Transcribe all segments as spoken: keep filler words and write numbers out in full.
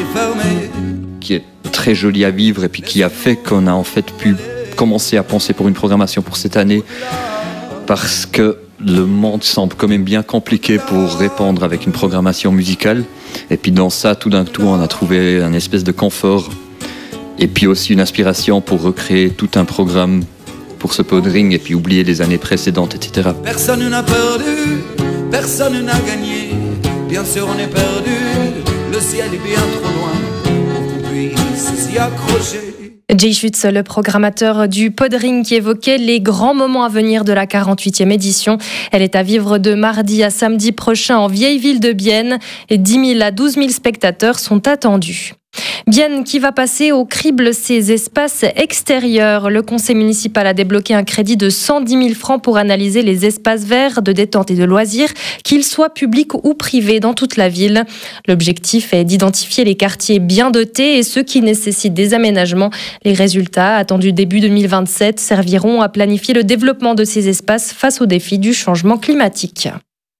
fermé. Qui est très joli à vivre et puis qui a fait qu'on a en fait pu commencer à penser pour une programmation pour cette année, parce que le monde semble quand même bien compliqué pour répondre avec une programmation musicale. Et puis dans ça, tout d'un coup, on a trouvé un espèce de confort et puis aussi une inspiration pour recréer tout un programme pour ce Podring et puis oublier les années précédentes, et cetera. Personne n'a perdu, personne n'a gagné. Bien sûr on est perdu, le ciel est bien trop loin pour qu'on puisse s'y accrocher. Jay Schutz, le programmateur du Podring, qui évoquait les grands moments à venir de la quarante-huitième édition. Elle est à vivre de mardi à samedi prochain en vieille ville de Bienne. Et dix mille à douze mille spectateurs sont attendus. Bienne qui va passer au crible ses espaces extérieurs. Le conseil municipal a débloqué un crédit de cent dix mille francs pour analyser les espaces verts de détente et de loisirs, qu'ils soient publics ou privés dans toute la ville. L'objectif est d'identifier les quartiers bien dotés et ceux qui nécessitent des aménagements. Les résultats, attendus début deux mille vingt-sept, serviront à planifier le développement de ces espaces face aux défis du changement climatique.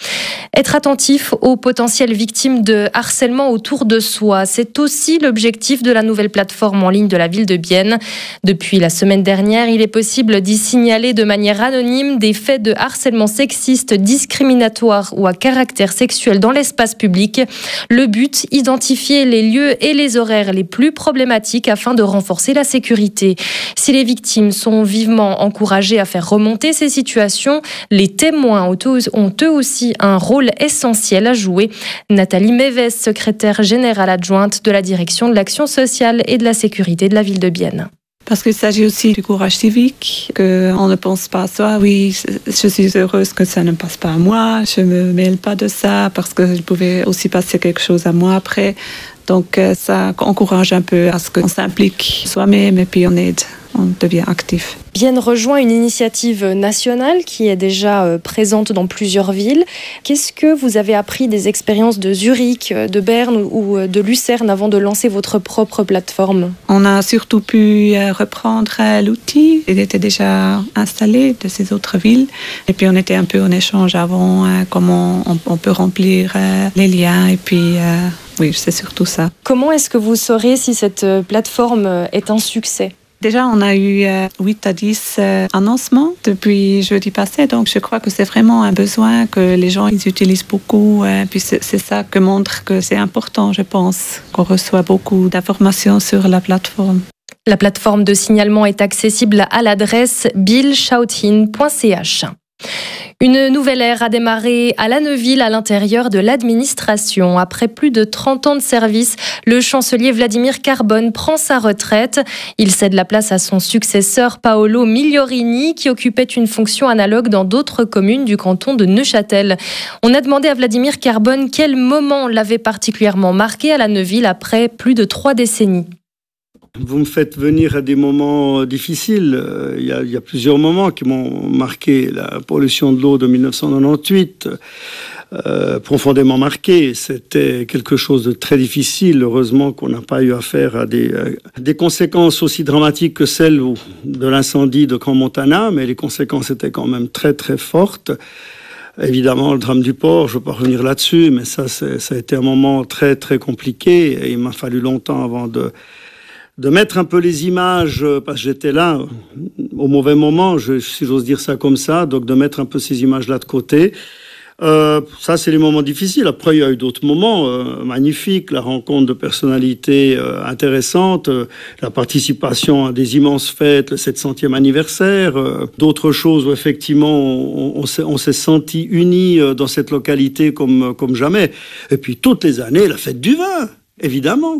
Être attentif aux potentielles victimes de harcèlement autour de soi, c'est aussi l'objectif de la nouvelle plateforme en ligne de la ville de Bienne. Depuis la semaine dernière, il est possible d'y signaler de manière anonyme des faits de harcèlement sexiste, discriminatoire ou à caractère sexuel dans l'espace public. Le but, identifier les lieux et les horaires les plus problématiques afin de renforcer la sécurité. Si les victimes sont vivement encouragées à faire remonter ces situations, les témoins ont eux aussi un rôle essentiel à jouer. Nathalie Méves, secrétaire générale adjointe de la direction de l'action sociale et de la sécurité de la ville de Bienne. Parce qu'il s'agit aussi du courage civique, qu'on ne pense pas à soi. Oui, je suis heureuse que ça ne passe pas à moi, je ne me mêle pas de ça, parce qu'il pouvait aussi passer quelque chose à moi après. Donc ça encourage un peu à ce qu'on s'implique soi-même et puis on aide, on devient actif. Bienne rejoint une initiative nationale qui est déjà présente dans plusieurs villes. Qu'est-ce que vous avez appris des expériences de Zurich, de Berne ou de Lucerne avant de lancer votre propre plateforme ? On a surtout pu reprendre l'outil. Il était déjà installé de ces autres villes. Et puis on était un peu en échange avant, comment on peut remplir les liens et puis... Oui, c'est surtout ça. Comment est-ce que vous saurez si cette plateforme est un succès ? Déjà, on a eu huit à dix annoncements depuis jeudi passé, donc je crois que c'est vraiment un besoin que les gens ils utilisent beaucoup. Puis c'est, c'est ça que montre que c'est important, je pense, qu'on reçoit beaucoup d'informations sur la plateforme. La plateforme de signalement est accessible à l'adresse bill schautin point c h. Une nouvelle ère a démarré à La Neuville, à l'intérieur de l'administration. Après plus de trente ans de service, le chancelier Vladimir Carbone prend sa retraite. Il cède la place à son successeur Paolo Migliorini, qui occupait une fonction analogue dans d'autres communes du canton de Neuchâtel. On a demandé à Vladimir Carbone quel moment l'avait particulièrement marqué à La Neuville après plus de trois décennies. Vous me faites venir à des moments difficiles. Il y a, il y a plusieurs moments qui m'ont marqué. La pollution de l'eau de mille neuf cent quatre-vingt-dix-huit, euh, profondément marqué. C'était quelque chose de très difficile. Heureusement qu'on n'a pas eu affaire à des, euh, des conséquences aussi dramatiques que celles de l'incendie de Crans-Montana, mais les conséquences étaient quand même très très fortes. Évidemment, le drame du port, je ne veux pas revenir là-dessus, mais ça, c'est, ça a été un moment très très compliqué. Et il m'a fallu longtemps avant de... de mettre un peu les images, parce que j'étais là au mauvais moment, je, si j'ose dire ça comme ça, donc de mettre un peu ces images-là de côté. Euh, ça, c'est les moments difficiles. Après, il y a eu d'autres moments euh, magnifiques, la rencontre de personnalités euh, intéressantes, euh, la participation à des immenses fêtes, le sept centième anniversaire, euh, d'autres choses où effectivement on, on, s'est, on s'est senti unis euh, dans cette localité comme, comme jamais. Et puis toutes les années, la fête du vin, évidemment.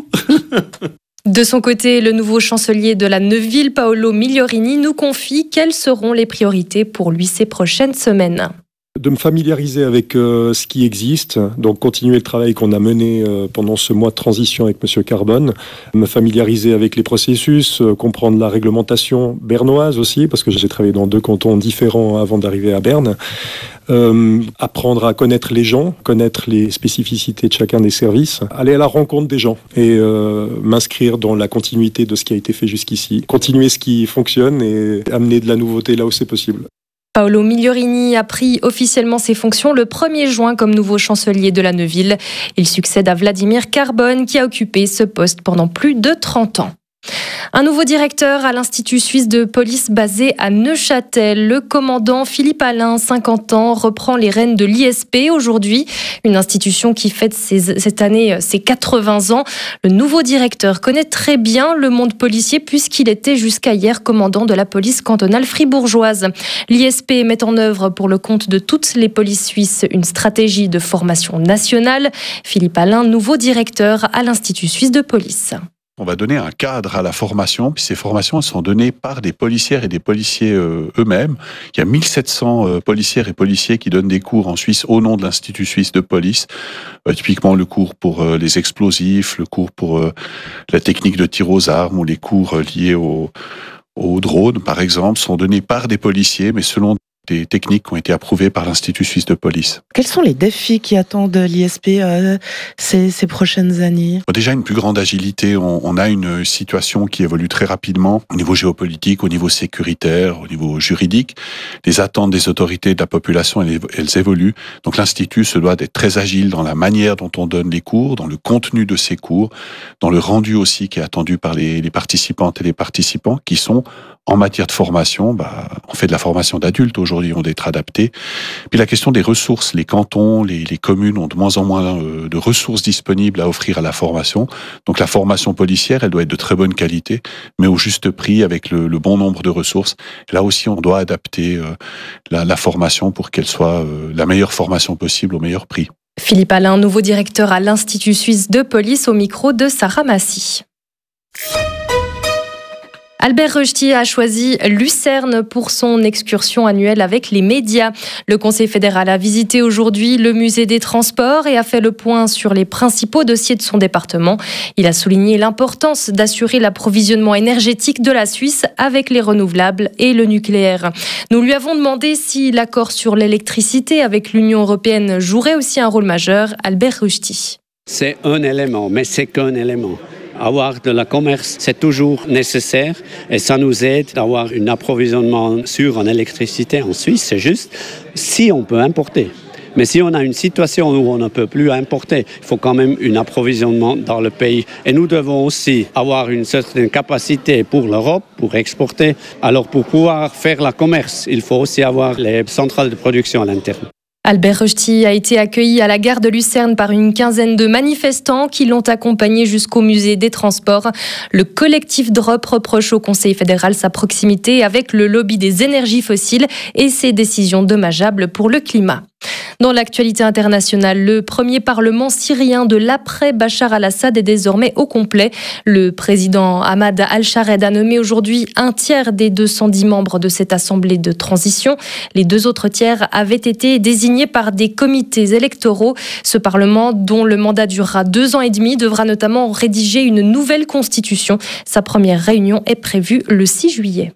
De son côté, le nouveau chancelier de la Neuville, Paolo Migliorini, nous confie quelles seront les priorités pour lui ces prochaines semaines. De me familiariser avec euh, ce qui existe, donc continuer le travail qu'on a mené euh, pendant ce mois de transition avec Monsieur Carbone, me familiariser avec les processus, euh, comprendre la réglementation bernoise aussi, parce que j'ai travaillé dans deux cantons différents avant d'arriver à Berne, euh, apprendre à connaître les gens, connaître les spécificités de chacun des services, aller à la rencontre des gens et euh, m'inscrire dans la continuité de ce qui a été fait jusqu'ici, continuer ce qui fonctionne et amener de la nouveauté là où c'est possible. Paolo Migliorini a pris officiellement ses fonctions le premier juin comme nouveau chancelier de la Neuville. Il succède à Vladimir Carbone qui a occupé ce poste pendant plus de trente ans. Un nouveau directeur à l'Institut suisse de police basé à Neuchâtel. Le commandant Philippe Alain, cinquante ans, reprend les rênes de l'I S P aujourd'hui. Une institution qui fête ses, cette année ses quatre-vingts ans. Le nouveau directeur connaît très bien le monde policier puisqu'il était jusqu'à hier commandant de la police cantonale fribourgeoise. L'I S P met en œuvre pour le compte de toutes les polices suisses une stratégie de formation nationale. Philippe Alain, nouveau directeur à l'Institut suisse de police. On va donner un cadre à la formation, puis ces formations elles sont données par des policières et des policiers euh, eux-mêmes. Il y a mille sept cents euh, policières et policiers qui donnent des cours en Suisse au nom de l'Institut suisse de police. Euh, typiquement le cours pour euh, les explosifs, le cours pour euh, la technique de tir aux armes ou les cours euh, liés au, au drone, par exemple, sont donnés par des policiers, mais selon des techniques qui ont été approuvées par l'Institut suisse de police. Quels sont les défis qui attendent l'I S P euh, ces, ces prochaines années ? Déjà une plus grande agilité, on, on a une situation qui évolue très rapidement au niveau géopolitique, au niveau sécuritaire, au niveau juridique. Les attentes des autorités et de la population, elles, elles évoluent. Donc l'Institut se doit d'être très agile dans la manière dont on donne les cours, dans le contenu de ces cours, dans le rendu aussi qui est attendu par les, les participantes et les participants qui sont en matière de formation, bah, on fait de la formation d'adultes aujourd'hui, on doit être adapté. Puis la question des ressources, les cantons, les, les communes ont de moins en moins euh, de ressources disponibles à offrir à la formation. Donc la formation policière, elle doit être de très bonne qualité, mais au juste prix, avec le, le bon nombre de ressources. Et là aussi, on doit adapter euh, la, la formation pour qu'elle soit euh, la meilleure formation possible au meilleur prix. Philippe Alain, nouveau directeur à l'Institut suisse de police, au micro de Sarah Massy. Albert Rösti a choisi Lucerne pour son excursion annuelle avec les médias. Le Conseil fédéral a visité aujourd'hui le musée des transports et a fait le point sur les principaux dossiers de son département. Il a souligné l'importance d'assurer l'approvisionnement énergétique de la Suisse avec les renouvelables et le nucléaire. Nous lui avons demandé si l'accord sur l'électricité avec l'Union européenne jouerait aussi un rôle majeur. Albert Rösti. C'est un élément, mais c'est qu'un élément. Avoir de la commerce, c'est toujours nécessaire et ça nous aide d'avoir un approvisionnement sûr en électricité en Suisse, c'est juste si on peut importer. Mais si on a une situation où on ne peut plus importer, il faut quand même un approvisionnement dans le pays. Et nous devons aussi avoir une certaine capacité pour l'Europe, pour exporter. Alors pour pouvoir faire la commerce, il faut aussi avoir les centrales de production à l'intérieur. Albert Rösti a été accueilli à la gare de Lucerne par une quinzaine de manifestants qui l'ont accompagné jusqu'au musée des transports. Le collectif Drop reproche au Conseil fédéral sa proximité avec le lobby des énergies fossiles et ses décisions dommageables pour le climat. Dans l'actualité internationale, le premier parlement syrien de l'après-Bachar al-Assad est désormais au complet. Le président Ahmad al-Shared a nommé aujourd'hui un tiers des deux cent dix membres de cette assemblée de transition. Les deux autres tiers avaient été désignés par des comités électoraux. Ce parlement, dont le mandat durera deux ans et demi, devra notamment rédiger une nouvelle constitution. Sa première réunion est prévue le six juillet.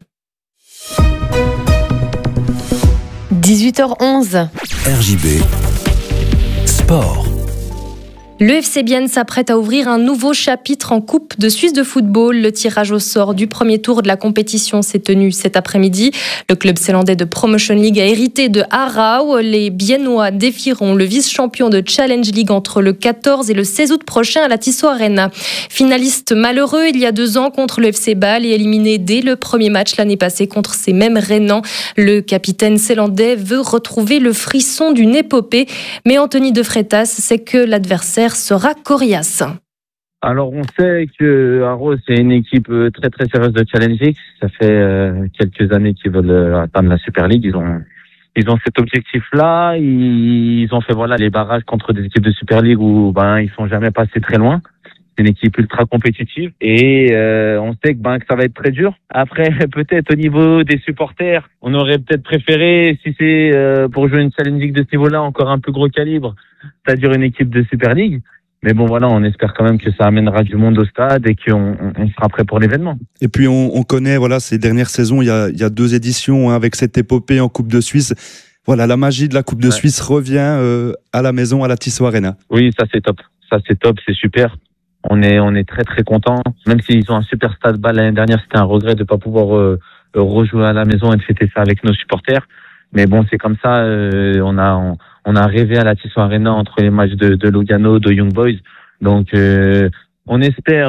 dix-huit heures onze. R J B Sport. Le F C Bienne s'apprête à ouvrir un nouveau chapitre en Coupe de Suisse de football. Le tirage au sort du premier tour de la compétition s'est tenu cet après-midi. Le club zélandais de Promotion League a hérité de Aarau. Les Biennois défieront le vice-champion de Challenge League entre le quatorze et le seize août prochain à la Tissot Arena. Finaliste malheureux il y a deux ans contre le F C Bâle et éliminé dès le premier match l'année passée contre ces mêmes Rhénans. Le capitaine zélandais veut retrouver le frisson d'une épopée. Mais Anthony De Freitas sait que l'adversaire sera coriace. Alors on sait que Aarau c'est une équipe très très sérieuse de Challenge League. Ça fait euh, quelques années qu'ils veulent atteindre la Super League. Ils ont ils ont cet objectif-là. Ils, ils ont fait voilà les barrages contre des équipes de Super League où ben ils sont jamais passés très loin. C'est une équipe ultra compétitive et euh, on sait que ben que ça va être très dur. Après peut-être au niveau des supporters, on aurait peut-être préféré si c'est euh, pour jouer une Challenge League de ce niveau-là encore un plus gros calibre, c'est-à-dire une équipe de Super League. Mais bon voilà, on espère quand même que ça amènera du monde au stade et qu'on on, on sera prêt pour l'événement. Et puis on, on connaît voilà ces dernières saisons, il y a il y a deux éditions hein, avec cette épopée en Coupe de Suisse. Voilà, la magie de la Coupe de ouais. Suisse revient euh, à la maison à la Tissot Arena. Oui, ça c'est top. Ça c'est top, c'est super. On est, on est très très contents. Même s'ils ont un super stade Bâle l'année dernière, c'était un regret de ne pas pouvoir euh, rejouer à la maison et de fêter ça avec nos supporters. Mais bon, c'est comme ça. Euh, on a on, on a rêvé à la Tissot Arena entre les matchs de, de Lugano, de Young Boys. Donc euh, on espère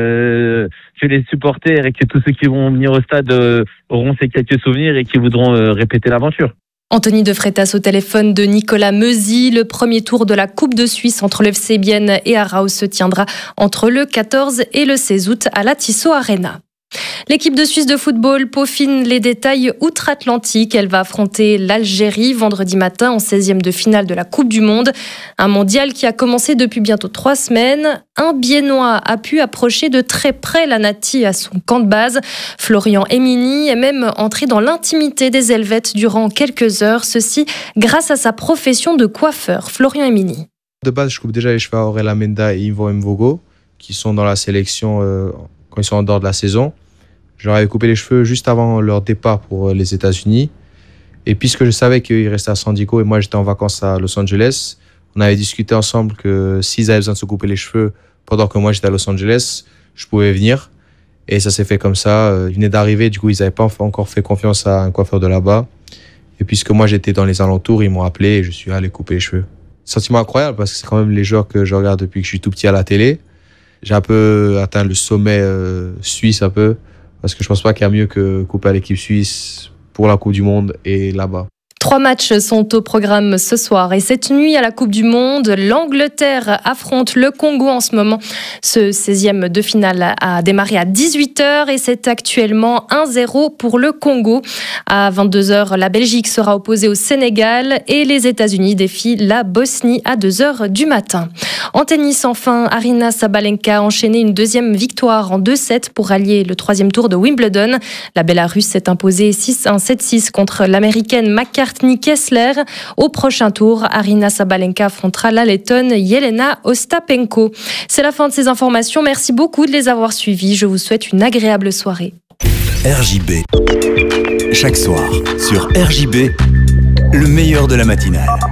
euh, que les supporters et que tous ceux qui vont venir au stade euh, auront ces quelques souvenirs et qui voudront euh, répéter l'aventure. Anthony de Freitas au téléphone de Nicolas Meuzy. Le premier tour de la Coupe de Suisse entre le F C Bienne et Aarau se tiendra entre le quatorze et le seize août à la Tissot Arena. L'équipe de Suisse de football peaufine les détails outre-Atlantique. Elle va affronter l'Algérie vendredi matin en seizième de finale de la Coupe du Monde. Un mondial qui a commencé depuis bientôt trois semaines. Un Biennois a pu approcher de très près la Nati à son camp de base. Florian Emini est même entré dans l'intimité des Helvètes durant quelques heures. Ceci grâce à sa profession de coiffeur. Florian Emini. De base, je coupe déjà les cheveux à Aurel Amenda et Ivo Mvogo, qui sont dans la sélection euh, quand ils sont en dehors de la saison. Je leur avais coupé les cheveux juste avant leur départ pour les États-Unis. Et puisque je savais qu'ils restaient à San Diego et moi j'étais en vacances à Los Angeles, on avait discuté ensemble que s'ils avaient besoin de se couper les cheveux pendant que moi j'étais à Los Angeles, je pouvais venir. Et ça s'est fait comme ça. Ils venaient d'arriver, du coup ils n'avaient pas encore fait confiance à un coiffeur de là-bas. Et puisque moi j'étais dans les alentours, ils m'ont appelé et je suis allé couper les cheveux. Sentiment incroyable parce que c'est quand même les joueurs que je regarde depuis que je suis tout petit à la télé. J'ai un peu atteint le sommet euh, suisse un peu. Parce que je pense pas qu'il y a mieux que couper à l'équipe suisse pour la Coupe du Monde et là-bas. Trois matchs sont au programme ce soir et cette nuit à la Coupe du Monde, l'Angleterre affronte le Congo en ce moment. Ce seizième de finale a démarré à dix-huit heures et c'est actuellement un zéro pour le Congo. À vingt-deux heures, la Belgique sera opposée au Sénégal et les États-Unis défient la Bosnie à deux heures du matin. En tennis, enfin, Aryna Sabalenka a enchaîné une deuxième victoire en deux sept pour allier le troisième tour de Wimbledon. La Bélarusse s'est imposée six un sept six contre l'Américaine McCarthy Kessler. Au prochain tour, Aryna Sabalenka affrontera la Lettonne Jelena Ostapenko. C'est la fin de ces informations. Merci beaucoup de les avoir suivies. Je vous souhaite une agréable soirée. R J B. Chaque soir, sur R J B, le meilleur de la matinale.